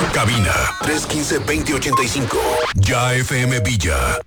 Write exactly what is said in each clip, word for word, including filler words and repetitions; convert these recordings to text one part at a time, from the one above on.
Cabina tres uno cinco, dos cero ocho cinco. Ya F M Villa.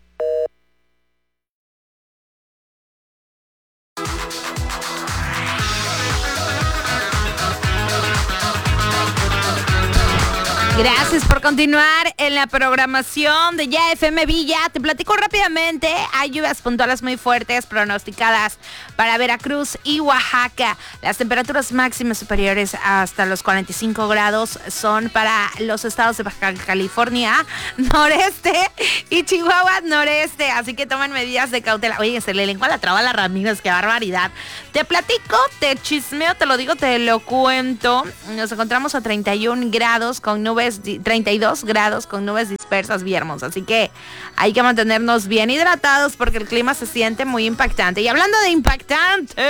Gracias por continuar en la programación de Ya F M Villa. Te platico rápidamente. Hay lluvias puntuales muy fuertes pronosticadas para Veracruz y Oaxaca. Las temperaturas máximas superiores hasta los cuarenta y cinco grados son para los estados de Baja California Noreste y Chihuahua Noreste. Así que tomen medidas de cautela. Oye, se le lengua la traba a la Ramírez. ¡Qué barbaridad! Te platico, te chismeo, te lo digo, te lo cuento. Nos encontramos a treinta y un grados con nubes, treinta y dos grados con nubes dispersas viernes, así que hay que mantenernos bien hidratados porque el clima se siente muy impactante. Y hablando de impactante,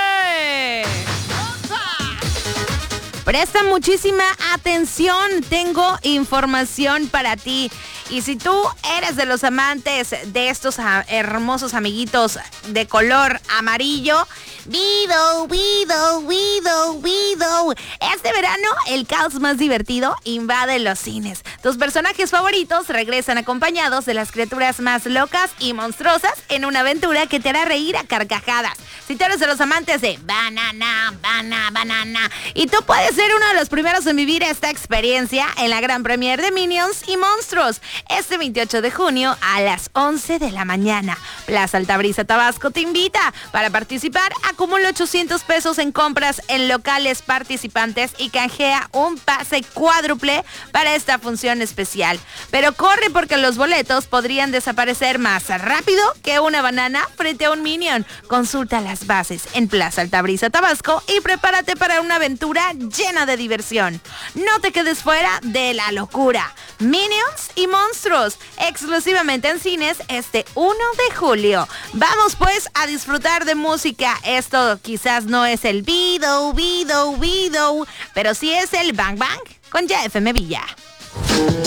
presta muchísima atención, tengo información para ti. Y si tú eres de los amantes de estos hermosos amiguitos de color amarillo, Widow, Widow, Widow, Widow. Este verano, el caos más divertido invade los cines. Tus personajes favoritos regresan acompañados de las criaturas más locas y monstruosas en una aventura que te hará reír a carcajadas. Si tú eres de los amantes de banana, banana, banana, y tú puedes ser uno de los primeros en vivir esta experiencia en la gran premiere de Minions y Monstruos, este veintiocho de junio a las once de la mañana. Plaza Altabrisa Tabasco te invita. Para participar, acumula ochocientos pesos en compras en locales participantes y canjea un pase cuádruple para esta función especial. Pero corre porque los boletos podrían desaparecer más rápido que una banana frente a un Minion. Consulta las bases en Plaza Altabrisa Tabasco y prepárate para una aventura llena de diversión. No te quedes fuera de la locura. Minions y Monstruos, exclusivamente en cines este uno de julio. Vamos pues a disfrutar de música. Esto quizás no es el Widow, Widow, Widow, pero sí es el Bang Bang con Ya F M Villa.